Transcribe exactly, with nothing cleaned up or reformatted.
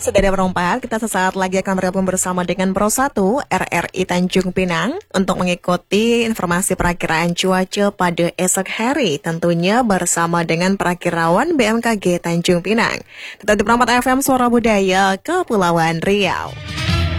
Sudah ada perempat, kita sesaat lagi akan bergabung bersama dengan Pro satu R R I Tanjung Pinang untuk mengikuti informasi perakiraan cuaca pada esok hari, tentunya bersama dengan perakirawan B M K G Tanjung Pinang. Tetap di Perempat F M Suara Budaya, Kepulauan Riau.